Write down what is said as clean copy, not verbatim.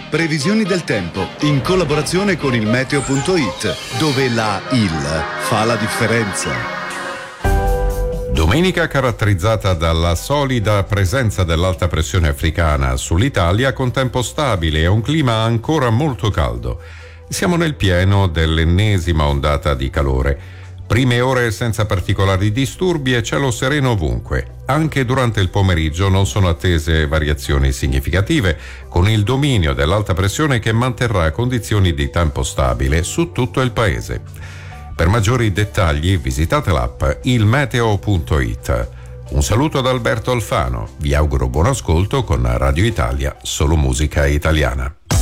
Previsioni del tempo in collaborazione con il meteo.it, dove la il fa la differenza. Domenica caratterizzata dalla solida presenza dell'alta pressione africana sull'Italia, con tempo stabile e un clima ancora molto caldo. Siamo nel pieno dell'ennesima ondata di calore. Prime ore senza particolari disturbi e cielo sereno ovunque. Anche durante il pomeriggio non sono attese variazioni significative, con il dominio dell'alta pressione che manterrà condizioni di tempo stabile su tutto il paese. Per maggiori dettagli visitate l'app ilmeteo.it. Un saluto da Alberto Alfano. Vi auguro buon ascolto con Radio Italia, solo musica italiana.